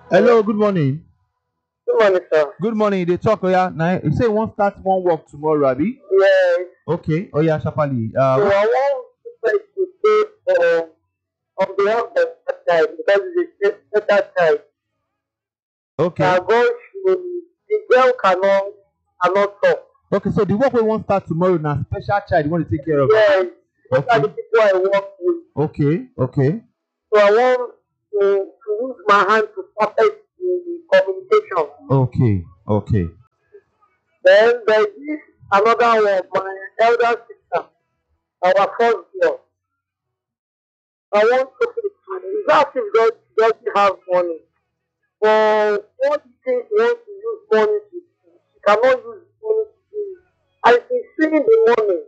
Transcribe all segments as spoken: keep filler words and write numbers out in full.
Hello, good morning. Good morning, sir. Good morning. They talk, oh yeah. Now you say you want start one work tomorrow, Abi? Yes. Okay. Oh yeah, Shapali. Uh, So which, I want to try to say for on behalf of the child because it's a better child. okay. That God should the girl cannot cannot talk. Okay. So the work we want start tomorrow now. Special child you want to take care of. Yes. Those are the Okay. people I work with. Okay. Okay. So I want to, to use my hand to perfect the communication. Okay. Okay. Then there is another one, my elder sister, our first girl. I want to say to you, that if God doesn't have money. For what you think you want to use money to do, you cannot use money to do it. I been seeing the money.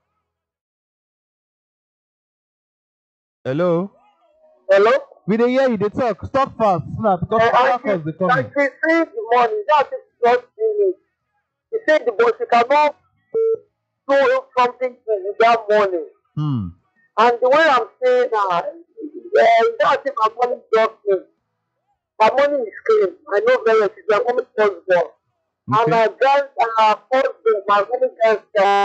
Hello. Hello? We dey hear you. They talk. Stop fast, now because Uh, I other been calls they I coming. been seeing the money. That is not doing it. He said the boss you cannot do something to without money. Hmm. And the way I'm saying that, uh, that's if my money just clean. My money is clean. I know very well. It's my money first born. And Okay. I just uh, first born, my money just uh,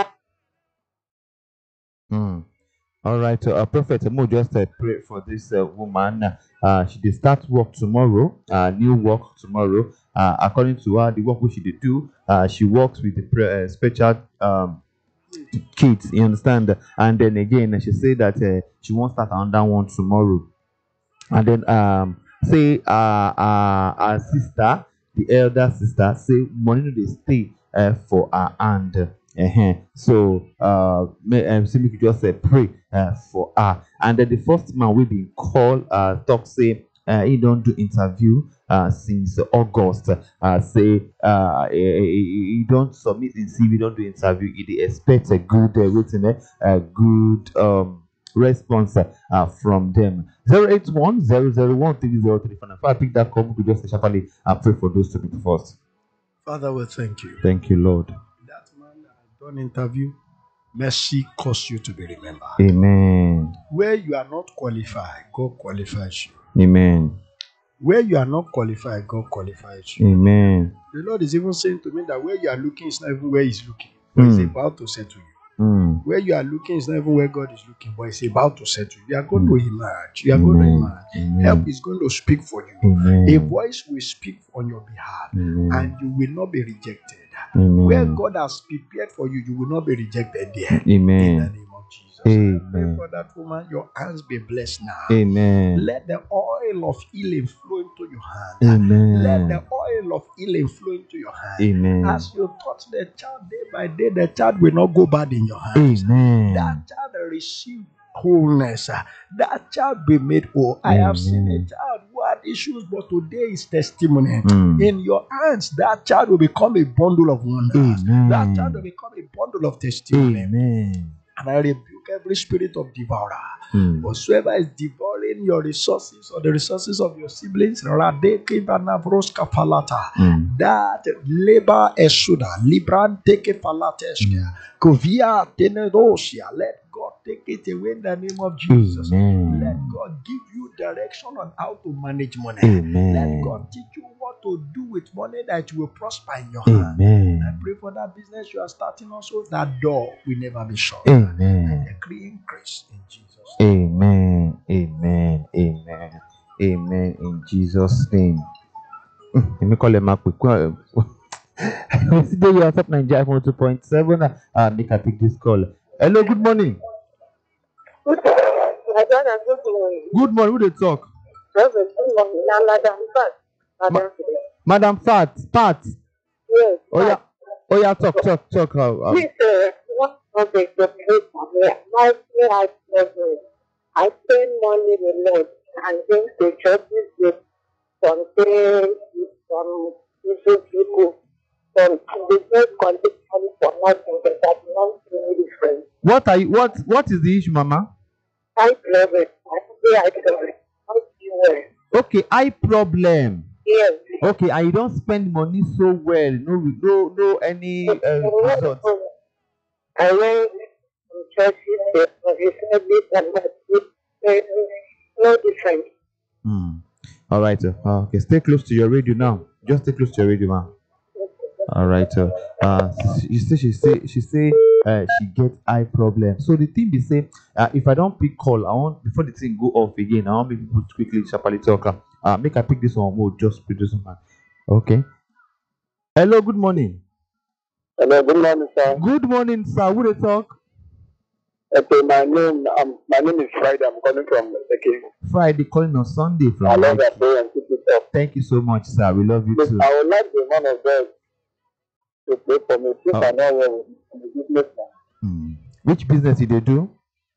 Hmm. All right, so uh, Prophet Mo just uh, pray for this uh, woman. Uh, she dey start work tomorrow, uh, new work tomorrow. Uh, according to her, the work which she dey do, uh, she works with the pre- uh, special um, kids. You understand? And then again, she say that uh, she won't start another one tomorrow. And then um, say uh, uh, her sister, the elder sister, say money no dey stay uh, for her hand. uh So uh, may, um, say make you just uh, pray uh, for her. And then the first man we been call uh, talk say uh, he don't do interview uh, since August. Uh, say uh, he, he, he don't submit in C V, don't do interview. He dey expect a good uh, waiting, uh, a good um response uh, from them. zero eight one zero zero one three zero three four nine. If I pick that call, we could just sharply uh, pray for those two people first. Father, we thank you. Thank you, Lord. That man that has done interview, mercy cause you to be remembered. Amen. Where you are not qualified, God qualifies you. Amen. Where you are not qualified, God qualifies you. Amen. The Lord is even saying to me that where you are looking is not even where He's looking, but He's Mm. about to settle you. Mm. Where you are looking is not even where God is looking, but He's about to settle you. You are going Mm. to emerge. You are going to Amen. emerge. Amen. Help is going to speak for you. Amen. A voice will speak on your behalf, Amen. and you will not be rejected. Where Amen. God has prepared for you, you will not be rejected there. In the Amen. name of Jesus. I pray Amen. for that woman. Your hands be blessed now. Amen. Let the oil of healing flow into your hand. Let the Amen. oil of healing flow into your hand. Amen. As you touch the child day by day, the child will not go bad in your hands. Amen. That child will receive wholeness. That child be made whole. I have seen a Amen. child who had issues, but today is testimony. Mm. In your hands, that child will become a bundle of wonders. That child will Amen. become a bundle of testimony. Amen. And I rebuke every spirit of devourer. Mm. Whatsoever is devouring your resources or the resources of your siblings, radeke vanavroska falata. Mm. That labor esuda, libran teke falateska, Mm. kovia tenedosia. Let God take it away in the name of Jesus. Let Amen. God give you direction on how to manage money. Amen. Let God teach you what to do with money that will prosper in your hand. I Amen. pray for that business you are starting also, that door will never be shut. I Amen. decree increase in Jesus' name. Amen. Amen. Amen. Amen. In Jesus' name. Let me call him up quick. Today you are top Nigeria one two point seven. Uh, make I take this call. Hello, good morning. Good morning. Good morning. Good morning. Who they talk? Good morning. Now, Madam Fat. Ma- Madam Madam Fat. Pat. Yes. Oh yeah. Oh yeah. Talk. Talk. Talk. Uh, um, Please, uh, what was the expectation? My I pleasure. I spend money a lot and things the churches with some things, some issues people, some business conditions for nothing, but that not really different. what are you? What What is the issue, Mama? I love it. I say I love it. How do you wear? Okay, eye problem. Yes. Okay, and you don't spend money so well. No, no, no any uh, result. I went to churches, but he said this and that. It's no different. Hmm. All right. Uh, okay, stay close to your radio now. Just stay close to your radio, man. All right. Uh, uh she say she say she say uh, she get eye problem. So the thing be say, uh, if I don't pick call, I want before the thing go off again. I want make people quickly sharply talk. Uh, uh, make I pick this one mode. Just put this one. Okay. Hello. Good morning. Hello, good morning, sir. Good morning, sir. Who they talk? Okay, my name um my name is Friday. I'm calling from okay. Friday calling on Sunday from I love Lekki. that day and keep it up. Thank you so much, sir. We love you Please, too. I would like the man of God to pray for me since Oh. I know well I'm a businessman. Hmm. Which business did they do?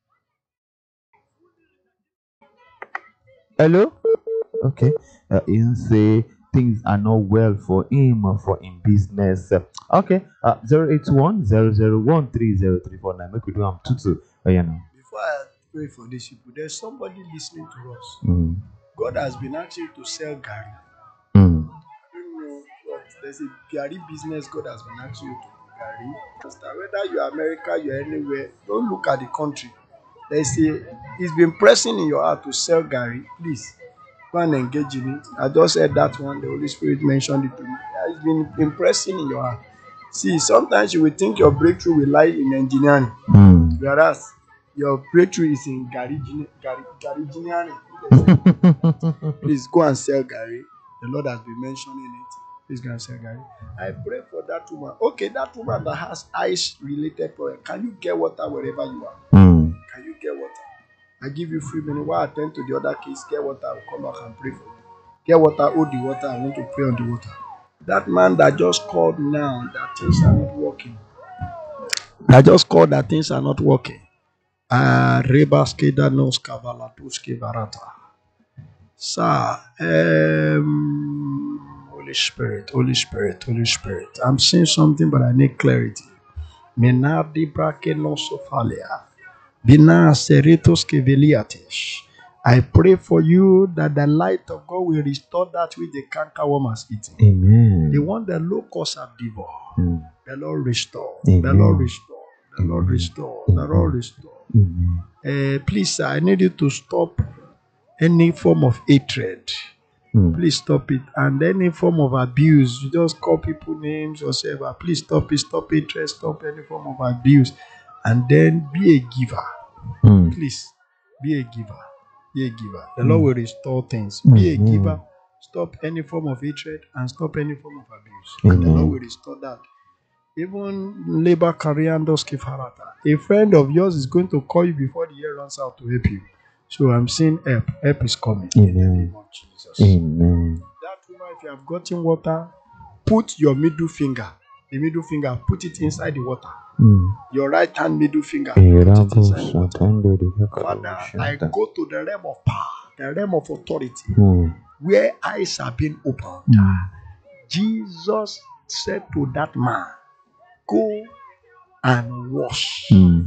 Hello? Okay. Uh, you say things are not well for him or for in business. Uh, okay. Uh, zero eight one zero zero one three zero three four nine. Make we do am two two. Oh, you know. Before I pray for these people, there's somebody listening to us. Mm. God has been asking you to sell Gary. Mm. I don't know what there's a Gary business God has been asking you to do Gary. Understand? Whether you're America, you're anywhere, don't look at the country. There's a it's been pressing in your heart to sell Gary. Please go and engage in it. I just said that one, the Holy Spirit mentioned it to me. Yeah, it's been impressing in your heart. See, sometimes you will think your breakthrough will lie in engineering, Mm. whereas your breakthrough is in Gary Gary Gary engineering. Please go and sell Gary. The Lord has been mentioning it. Please go and sell Gary. I pray for that woman. Okay, that woman that has eyes related problem. Can you get water wherever you are? Mm. Can you get water? I give you free minute while I attend to the other case. Get water. I will come back and pray for you. Get water. Hold the water. I want to pray on the water. That man that just called now that things are not working. That just called that things are not working. Ah, Rebaske Danos Kavalatuske Varata. Sir, um, Holy Spirit, Holy Spirit, Holy Spirit. I'm seeing something, but I need clarity. Menardi Brakelosofalia. Bina Seritos Keveliatish. I pray for you that the light of God will restore that which the cankerworm has eaten. Amen. The one the locusts have devoured. Mm. The Lord restore. Amen. The Lord restore. The Lord Amen. restore. The Lord restore. Amen. Uh, please, sir, I need you to stop any form of hatred. Mm. Please stop it. And any form of abuse, you just call people names or whatever. Please stop it. Stop hatred. Stop any form of abuse. And then be a giver. Mm. Please, be a giver. Be a giver. The Mm. Lord will restore things. Be a Amen. giver. Stop any form of hatred and stop any form of abuse. And the Amen. Lord will restore that. Even labor Kariandos Kifarata. A friend of yours is going to call you before the year runs out to help you. So I'm seeing help. Help is coming in the Amen. name of Jesus. Amen. That woman, if you have gotten water, put your middle finger, the middle finger, put it inside the water. Mm. Your right hand middle finger, put it Irabo inside the water. Satande de Father, I Shanta. go to the realm of power, the realm of authority, Mm. where eyes are being opened. Mm. Jesus said to that man, go and wash, Mm.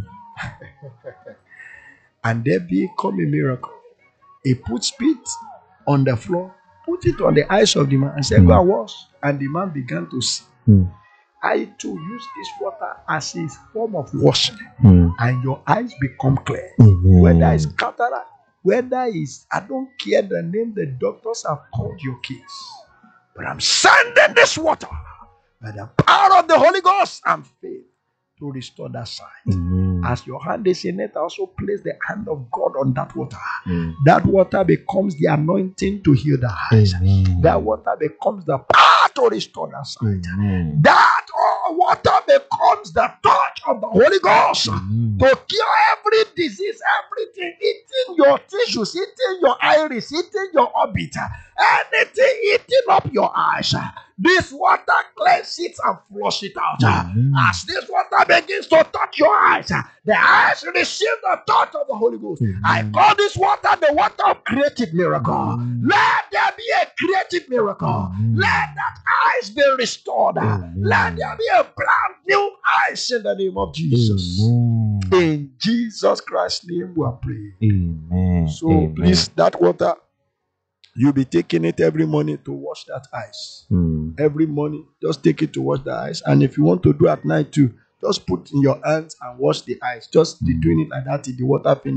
and there become a miracle. He put spit on the floor, put it on the eyes of the man, and said, go and wash. And the man began to see. Mm. I too use this water as a form of washing, Mm. and your eyes become clear. Whether it's Amen. cataract, whether it's, I don't care the name the doctors have called your case, but I'm sending this water by the power of the Holy Ghost and faith to restore that sight. Amen. As your hand is in it, also place the hand of God on that water. Mm. That water becomes the anointing to heal the eyes. Amen. That water becomes the power to restore that sight. Amen. That oh, water becomes the touch of the Holy Ghost Amen. to cure every disease, everything, eating your tissues, eating your iris, eating your orbit, anything eating up your eyes. This water cleanses it and flush it out. Amen. As this water begins to touch your eyes, the eyes receive the touch of the Holy Ghost. Amen. I call this water the water of creative miracle. Amen. Let there be a creative miracle. Amen. Let that eyes be restored. Amen. Let there be a brand new eyes in the name of Jesus. Amen. In Jesus Christ's name we are praying. Amen. So Amen. please, that water, you'll be taking it every morning to wash that eyes. Mm. Every morning, just take it to wash the eyes. And if you want to do at night too, just put in your hands and wash the eyes. Just be doing it like that till the water finish.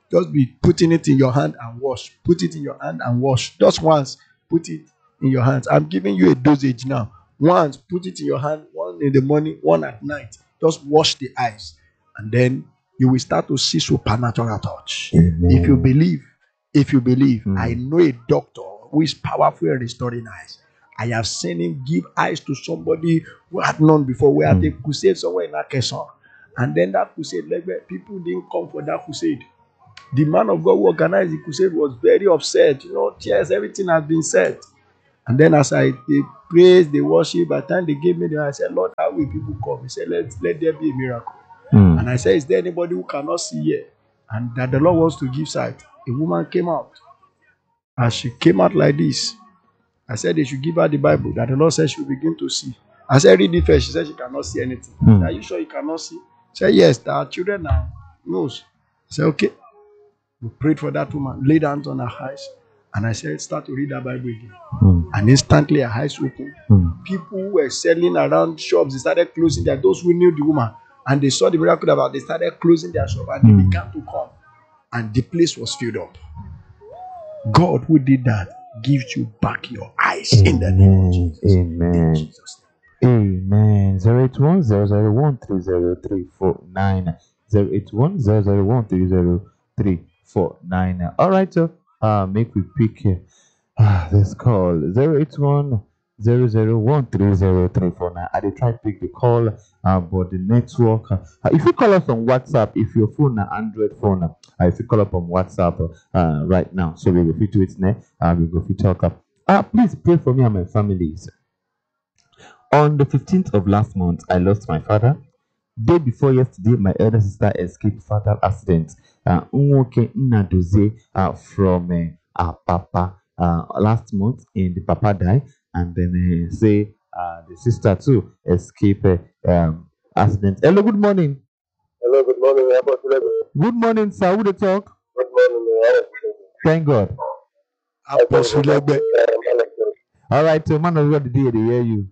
Just be putting it in your hand and wash. Put it in your hand and wash. Just once, put it in your hands. I'm giving you a dosage now. Once, put it in your hand, one in the morning, one at night. Just wash the eyes. And then you will start to see supernatural touch. Amen. If you believe, if you believe, Mm. I know a doctor who is powerful in restoring eyes. I have seen him give eyes to somebody who had none before. We had Mm. a crusade somewhere in Akeson. And then that crusade, like, people didn't come for that crusade. The man of God who organized the crusade was very upset. You know, tears, everything has been said. And then as I they praise, they worship, by the time they gave me the, I said, Lord, how will people come? He said, let, let there be a miracle. Mm. And I said, is there anybody who cannot see here? And that the Lord wants to give sight. A woman came out. As she came out like this, I said they should give her the Bible, that the Lord said she will begin to see. I said, read it first. She said she cannot see anything. Mm. Are you sure you cannot see? She said, yes, there are children now. Knows. I said, okay. We prayed for that woman, laid hands on her eyes, and I said, start to read that Bible again. Mm. And instantly her eyes opened. Mm. People who were selling around shops, they started closing their, those who knew the woman, and they saw the miracle about, they started closing their shop, and Mm. they began to come. And the place was filled up. God who did that gives you back your eyes in the name of Amen. Jesus. In Amen. Jesus' name. Amen. Zero eight one zero zero one three zero three four nine. Zero eight one zero zero one three zero three four nine. All right, so uh, make we pick uh, ah, this call zero eight one zero zero one three zero three four nine. I did try to pick the call, uh, but the network. Uh, if you call us on WhatsApp, if your phone an Android phone, uh, if you call up on WhatsApp uh, right now, so we will fit to it now. Uh, we go fit talk up. Uh, please pray for me and my families. On the fifteenth of last month, I lost my father. Day before yesterday, my elder sister escaped fatal accident. Uh, Nwoke Nnadozie uh, from uh, uh, Papa uh, last month, and the Papa died, and then uh, say uh, the sister too escaped uh, um, accident. Hello, good morning. Hello, good morning. How about you? Good morning, sir. Who they talk? Good morning. How are you? Thank God. Apostle Legbe. All right, so man of God, today they hear you.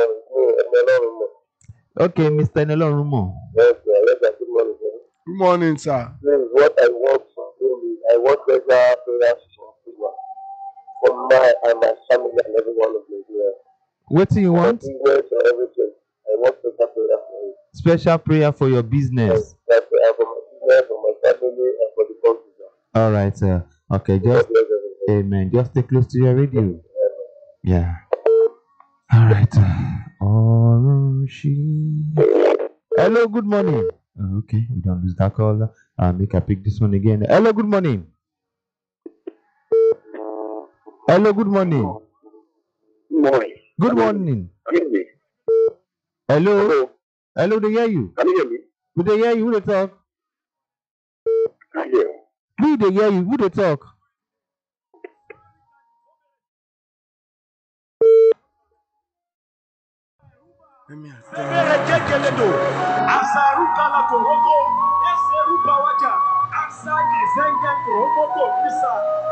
Okay, Mister Nolorumo. Yes, sir. Yes, sir. Good morning, sir. Good morning, sir. This is what I want to do. I want regular prayers for people, for my and my family and everyone of Nigeria. What do you For want? business or everything. I want special prayer for you. Special prayer for your And business. that's uh, for my business, for my family, and for the country, sir. All right, sir. Okay, God just bless everything. amen. Just stay close to your radio. Yeah. All right. Oh, she. Hello, good morning. Uh, Okay, we don't lose that call. Uh, make I pick this one again. Hello, good morning. Hello, good morning. Morning. Good morning. Can you hear me? Hello. Hello. Hello, they hear you. Can you hear me? Who they hear you? Who they talk? I hear you. Who they hear you? Who they talk? Let me attend. Erekekeledo, Azarukala Korogo, Eserubawaja, Asadi Zenge Korogo, Lisa.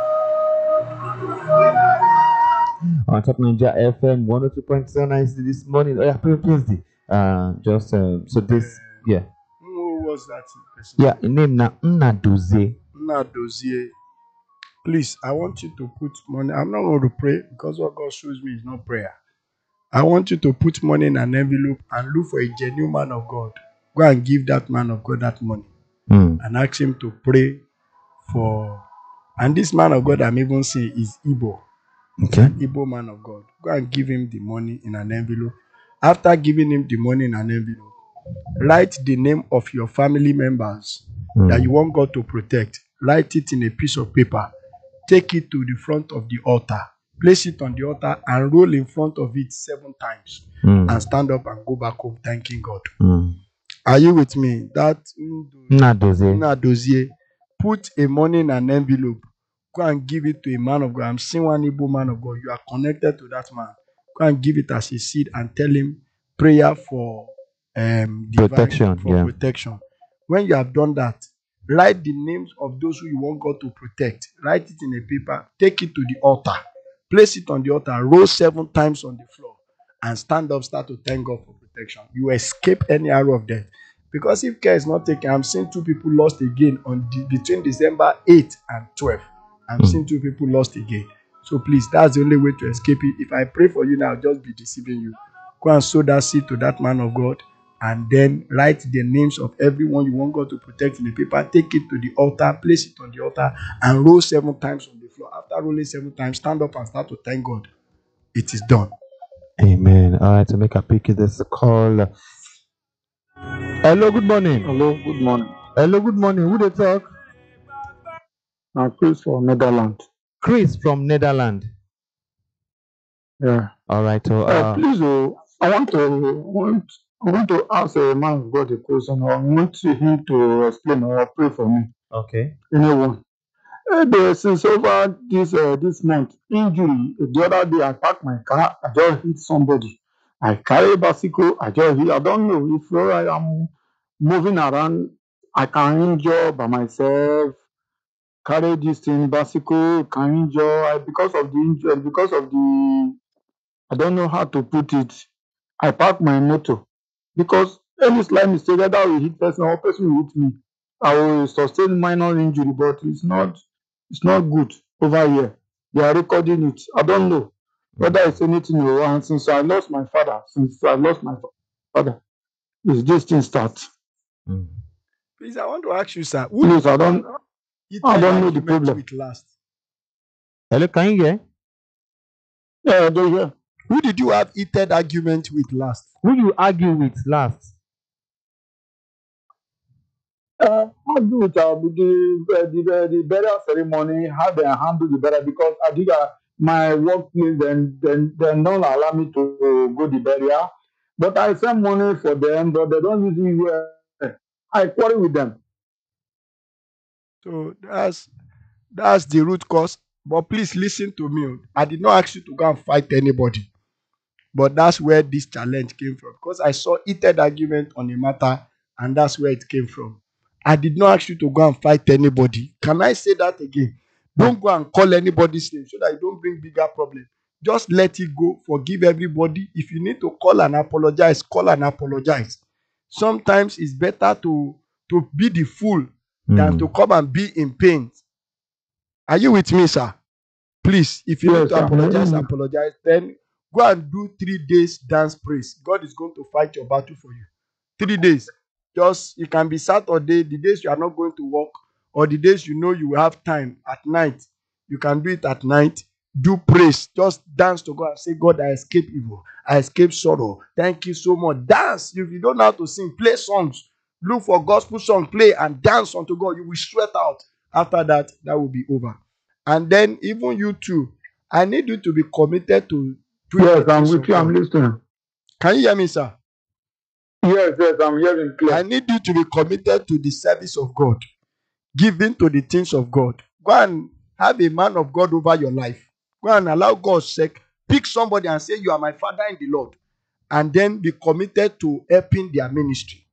On Top Ninja F M one oh two point seven this morning. Oh yeah, please, please. the, Uh, just um, so this, yeah, Who was that person? yeah. Name na Nnadozie. Nnadozie. Please, I want you to put money. I'm not going to pray because what God shows me is not prayer. I want you to put money in an envelope and look for a genuine man of God. Go and give that man of God that money Mm. and ask him to pray for. And this man of God I'm even seeing is Igbo. Okay. Igbo man of God. Go and give him the money in an envelope. After giving him the money in an envelope, write the name of your family members that Mm. you want God to protect. Write it in a piece of paper. Take it to the front of the altar. Place it on the altar and roll in front of it seven times. Mm. And stand up and go back home thanking God. Mm. Are you with me? That Nnadozie. Nnadozie, put a money in an envelope. Go and give it to a man of God. I'm seeing one Igbo man of God. You are connected to that man. Go and give it as a seed and tell him prayer for um divine- Protection, for yeah. protection. When you have done that, write the names of those who you want God to protect. Write it in a paper. Take it to the altar. Place it on the altar. Roll seven times on the floor and stand up. Start to thank God for protection. You escape any arrow of death. Because if care is not taken, I'm seeing two people lost again on the, between December eighth and twelfth. I'm Mm. seeing two people lost again. So please, that's the only way to escape it. If I pray for you now, I'll just be deceiving you. Go and sow that seed to that man of God, and then write the names of everyone you want God to protect in the paper. Take it to the altar, place it on the altar, and roll seven times on the floor. After rolling seven times, stand up and start to thank God. It is done. Amen. All right, to make a pick, this call. Hello, good morning. Hello, good morning. Hello, good morning. Who they talk? I'm Chris from Netherlands. Chris from Netherlands. Yeah. All right. So, Uh, uh, please, oh, I want to want I want to ask a man of God a question. I want him to explain or pray for me. okay. Anyone. Uh, there, since over this uh, this month, injury. The other day, I parked my car. I just hit somebody. I carry a bicycle. I just hit. I don't know if I am moving around. I can injure by myself. Carry this thing, bicycle, can injure. I, because of the injury, because of the, I don't know how to put it. I park my motor because any slight mistake, either I will hit person or person will hit me. I will sustain minor injury, but it's not, it's not good over here. They are recording it. I don't know whether it's anything or and since I lost my father, since I lost my father, is this thing start? Mm. Please, I want to ask you, sir, who Please, did I you don't, have I heated don't know the argument problem. with last? Hello, can you hear? Yeah, I don't hear. Who did you have heated argument with last? Who you argue with last? Uh, how do it? Uh, the, uh, the, uh, the burial ceremony, how they handle the burial, because I did uh, my workplace, then then then don't allow me to uh, go the burial. But I send money for them, but they don't usually. Uh, I quarrel with them. So that's that's the root cause. But please listen to me. I did not ask you to go and fight anybody. But that's where this challenge came from. Because I saw heated argument on a matter, and that's where it came from. I did not ask you to go and fight anybody. Can I say that again? Don't go and call anybody's name so that you don't bring bigger problem. Just let it go. Forgive everybody. If you need to call and apologize, call and apologize. Sometimes it's better to, to be the fool than Mm. to come and be in pain. Are you with me, sir? Please, if you need Yes, to I'm apologize, hearing you. apologize. Then go and do three days dance praise. God is going to fight your battle for you. Three days. Just, it can be Saturday, the days you are not going to work, or the days you know you will have time at night. You can do it at night. Do praise. Just dance to God and say, God, I escape evil. I escape sorrow. Thank you so much. Dance. If you don't know how to sing, play songs. Look for gospel song, play and dance unto God. You will sweat out. After that, that will be over. And then even you too, I need you to be committed to doing Yes, the I'm things with of you. I'm God. listening. Can you hear me, sir? Yes, yes, I'm hearing clear. I need you to be committed to the service of God, giving to the things of God. Go and have a man of God over your life. Go and allow God's sake. Pick somebody and say, you are my father in the Lord. And then be committed to helping their ministry.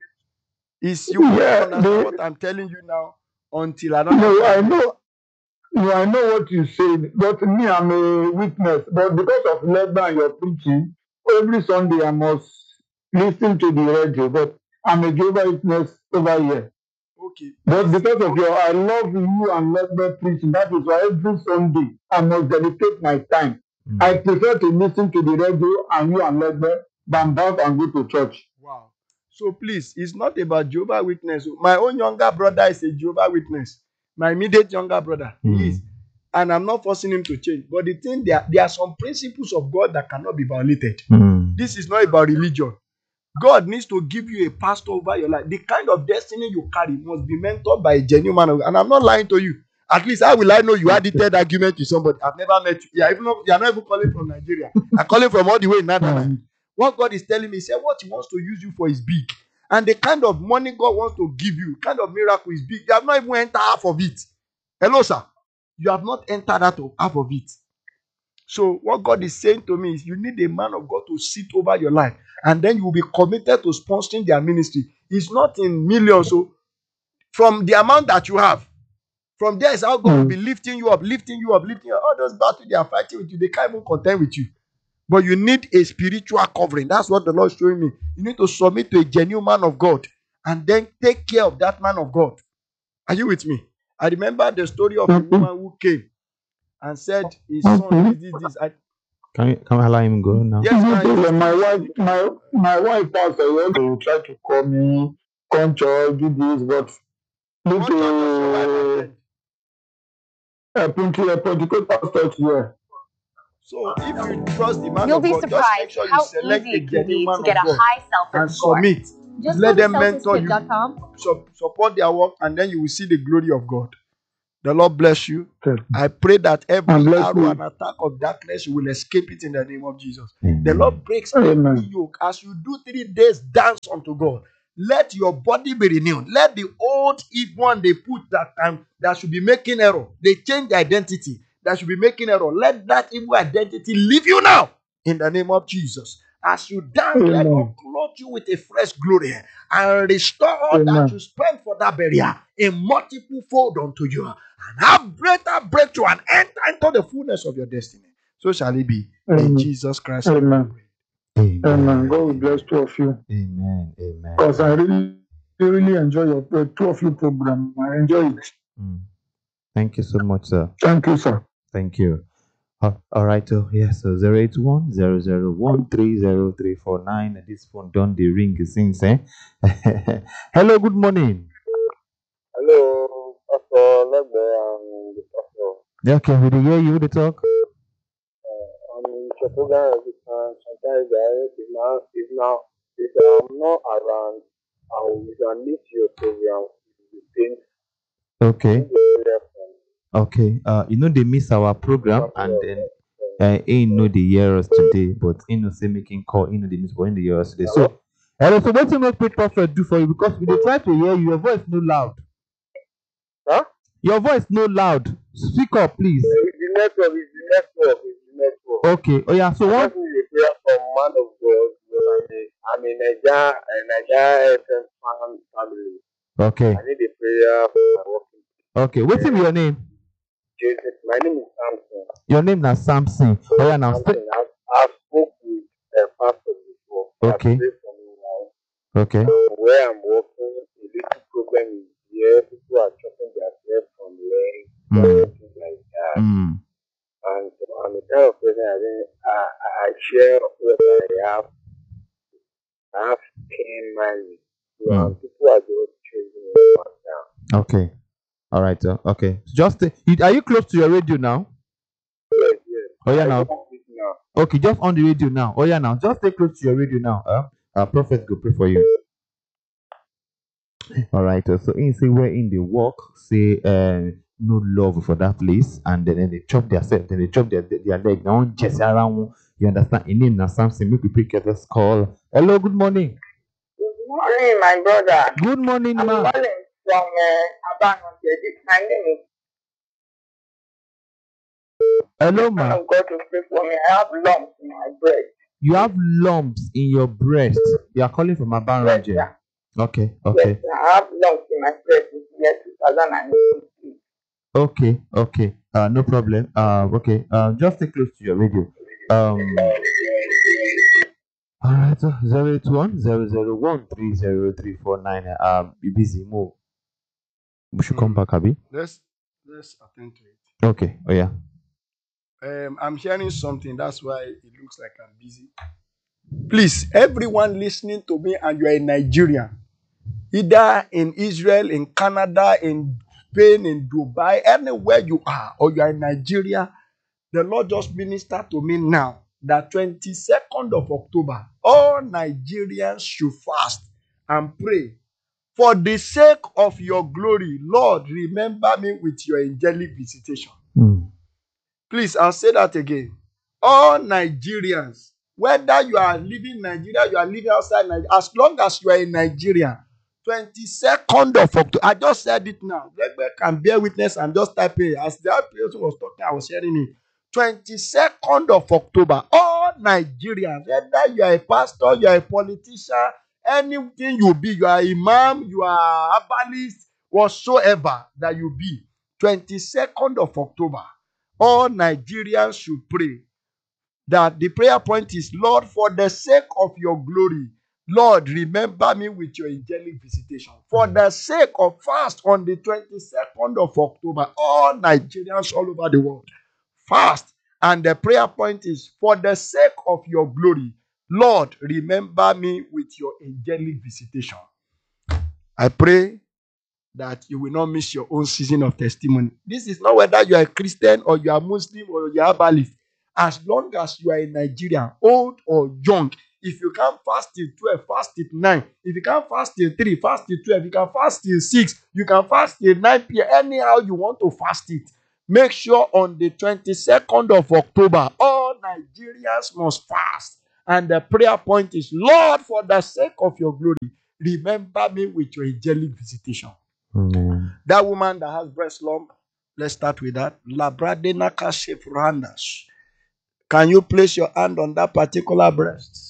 Is you will not Yeah, understand the, what I'm telling you now until another no, I time. know. No, I know what you said, but me, I'm a witness. But because of labor and your preaching, every Sunday I must listen to the radio. But I'm a Jehovah Witness over here. Okay, But please. because of your, I love you and labor preaching. That is why every Sunday I must dedicate my time. Mm. I prefer to listen to the radio and you and labor than back and go to church. Wow. So please, it's not about Jehovah Witness. My own younger brother is a Jehovah Witness. My immediate younger brother, he Mm. is. And I'm not forcing him to change. But the thing, there, there are some principles of God that cannot be violated. Mm. This is not about religion. God needs to give you a pastor over your life. The kind of destiny you carry must be mentored by a genuine man of God. And I'm not lying to you. At least how will I know you had a third argument with somebody? I've never met you. Yeah, even though you are not even calling from Nigeria. I'm calling from all the way in Netherlands. Mm. What God is telling me, he said, what he wants to use you for is big. And the kind of money God wants to give you, kind of miracle is big. You have not even entered half of it. Hello, sir. You have not entered that of half of it. So what God is saying to me is you need a man of God to sit over your life. And then you will be committed to sponsoring their ministry. It's not in millions. So from the amount that you have, from there is how God will be lifting you up, lifting you up, lifting you up. All those battles they are fighting with you, they can't even contend with you. But you need a spiritual covering. That's what the Lord is showing me. You need to submit to a genuine man of God. and then take care of that man of God. Are you with me? I remember the story of a woman who came and said his son did this, this. I, Can we can we allow him go now? yes, No my, problem. My wife, my my wife pastor when they will try to call me, come church, do this, but what church does your wife due attend? to a Pentecostal church here. So if you trust the man You'll of be God, just make surprised sure you how select easy a it can genuine be man to get of a God high self-worth and score. submit. Just Let go to them mentor selfless you, dot com. su- support their work, and then you will see the glory of God. The Lord bless you. Okay. I pray that every And bless arrow you. and attack of darkness, you will escape it in the name of Jesus. Amen. The Lord breaks every Amen. yoke. As you do three days dance unto God, let your body be renewed. Let the old evil one they put that time that should be making error, they change the identity that should be making error. Let that evil identity leave you now in the name of Jesus. As you dance, let God Amen. clothe you with a fresh glory and restore all that Amen. you spent for that burial in multiple fold unto you, and have greater breakthrough and enter into the fullness of your destiny. So shall it be in Amen. Jesus Christ's name. Amen. Amen. Amen. God will bless two of you. Amen. Amen. Because I really, really enjoy your uh, two of you program. I enjoy it. Mm. Thank you so much, sir. Thank you, sir. Thank you. Uh, all right, so yes, so zero eight one zero zero one three zero three four nine. This phone done the ring since, eh? Hello, good morning. Hello, Pastor Legbe and the Pastor. Yeah, okay, we dey hear you, they talk. Uh, I'm in your program every time. Sometimes I is now is now if I'm not around, I will miss your program. The things Okay, the prayer from okay. Uh, you know they miss our program, and then uh, he know they hear us today, but he know say making call, he know they miss, but he know they hear us today. So, hello, so what you make Great Prophet do for you? Because we dey try to hear you, your voice no loud. Huh? Your voice no loud. Speak up, please. It's the network, it's the network, it's the network. Okay. Oh yeah. So I what? just need a prayer from man of God. Because I'm a I'm a Niger a Niger F M fan family. Okay. I need a prayer for my working. Okay. What's your name? Jesus, my name is Samson. Your name na Samson. Oh yeah, now. Samson, I've, I've spoke with a pastor before. Okay. I've prayed for me now. Okay. Um, where I'm working, a little problem is here. People are chopping their hair from legs, Mm. things like that. Mm. And so I'm the kind of person I think I, I, I share what I have. I have pain money. So, Mm. and people are just chasing me up and down. Okay. All right. Uh, okay. Just uh, you- are you close to your radio now? Yes, yes. Oh yeah, I now. don't speak now. Okay, just on the radio now. Oh yeah, now. Just stay close to your radio now. Uh, uh prophet go pray for you. All right. Uh, so in say where in the walk say uh no love for that place, and then, then they chop their self, then they chop their their leg. Now just around. You understand? In name na something. Make we pick up this call. Hello. Good morning. Good morning, my brother. Good morning, I'm ma. calling from uh, Abanonje. This my name is Hello, man ma. of God to pray for me. I have lumps in my breast. You have lumps in your breast. You are calling from Yes, Abaranje. sir. Okay, Yes, okay, sir. I have lumps in my breast since year two thousand eighteen. okay, okay. Uh, no problem. Uh, okay. Uh, just stay close to your radio. Um. All right. So zero eight one zero zero one three zero three four nine. Um, be busy. Move. We should come Mm. back, Abi. Let's let's attend to it. Okay. Oh yeah. Um, I'm hearing something. That's why it looks like I'm busy. Please, everyone listening to me, and you are in Nigeria, either in Israel, in Canada, in Spain, in Dubai, anywhere you are, or you are in Nigeria, the Lord just ministered to me now that twenty-second of October, all Nigerians should fast and pray. For the sake of your glory, Lord, remember me with your angelic visitation. Mm. Please, I'll say that again. All Nigerians, whether you are living in Nigeria, you are living outside Nigeria, as long as you are in Nigeria, twenty-second of October, I just said it now. Legbe can bear witness and just type it. As the other person was talking, I was hearing it. twenty-second of October, all Nigerians, whether you are a pastor, you are a politician, anything you be, you are imam, you are herbalist, whatsoever that you be, twenty-second of October, all Nigerians should pray that the prayer point is, Lord, for the sake of your glory, Lord, remember me with your angelic visitation. For the sake of fast on the twenty-second of October, all Nigerians all over the world, fast. And the prayer point is, for the sake of your glory, Lord, remember me with your angelic visitation. I pray that you will not miss your own season of testimony. This is not whether you are a Christian or you are Muslim or you are Herbalist. As long as you are in Nigeria, old or young, if you can't fast till twelve, fast till nine. If you can't fast till three, fast till twelve. You can fast till six. You can fast till nine p m Anyhow you want to fast it. Make sure on the twenty-second of October, all Nigerians must fast. And the prayer point is, Lord, for the sake of your glory, remember me with your angelic visitation. Amen. That woman that has breast lump, let's start with that. Labradena Kashif Randas. Can you place your hand on that particular breast?